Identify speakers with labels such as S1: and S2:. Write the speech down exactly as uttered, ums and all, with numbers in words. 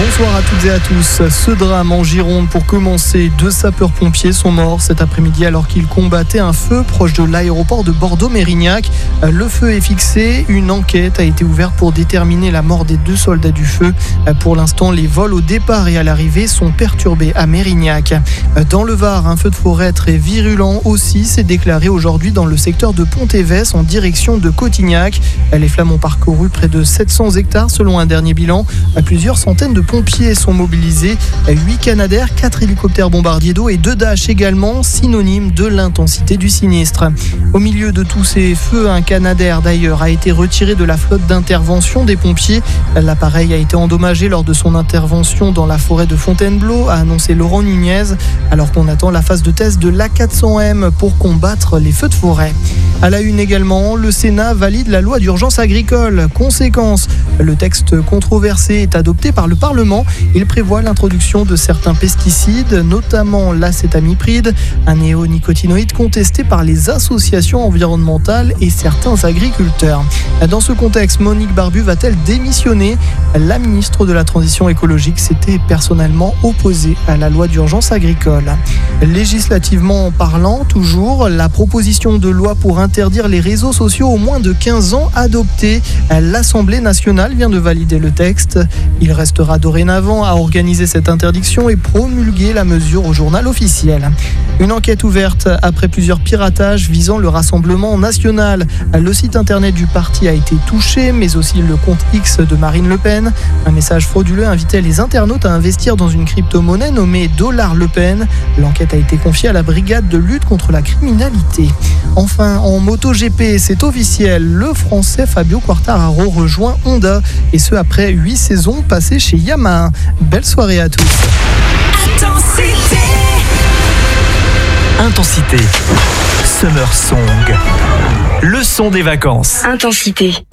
S1: Bonsoir à toutes et à tous. Ce drame en Gironde pour commencer. Deux sapeurs-pompiers sont morts cet après-midi alors qu'ils combattaient un feu proche de l'aéroport de Bordeaux-Mérignac. Le feu est fixé. Une enquête a été ouverte pour déterminer la mort des deux soldats du feu. Pour l'instant, les vols au départ et à l'arrivée sont perturbés à Mérignac. Dans le Var, un feu de forêt très virulent aussi s'est déclaré aujourd'hui dans le secteur de Pont-Évès en direction de Cotignac. Les flammes ont parcouru près de sept cents hectares selon un dernier bilan. Plusieurs centaines de pompiers sont mobilisés, huit Canadair, quatre hélicoptères bombardiers d'eau et deux Dash également, synonyme de l'intensité du sinistre. Au milieu de tous ces feux, un Canadair d'ailleurs a été retiré de la flotte d'intervention des pompiers. L'appareil a été endommagé lors de son intervention dans la forêt de Fontainebleau, a annoncé Laurent Nunez, alors qu'on attend la phase de test de l'A quatre cents M pour combattre les feux de forêt. À la une également, le Sénat valide la loi d'urgence agricole. Conséquence, le texte controversé est adopté par le Parlement. Il prévoit l'introduction de certains pesticides, notamment l'acétamipride, un néonicotinoïde contesté par les associations environnementales et certains agriculteurs. Dans ce contexte, Monique Barbu va-t-elle démissionner ? La ministre de la Transition écologique s'était personnellement opposée à la loi d'urgence agricole. Législativement parlant, toujours, la proposition de loi pour interdire les réseaux sociaux aux moins de quinze ans adoptée. L'Assemblée nationale vient de valider le texte. Il restera dorénavant à organiser cette interdiction et promulguer la mesure au journal officiel. Une enquête ouverte après plusieurs piratages visant le Rassemblement national. Le site internet du parti a été touché, mais aussi le compte X de Marine Le Pen. Un message frauduleux invitait les internautes à investir dans une crypto-monnaie nommée Dollar Le Pen. L'enquête a été confiée à la brigade de lutte contre la criminalité. Enfin, en MotoGP, c'est officiel, le Français Fabio Quartararo rejoint Honda, et ce après huit saisons passées chez Yamaha. Belle soirée à tous.
S2: Intensité.
S3: Intensité. Summer Song. Le son des vacances.
S2: Intensité.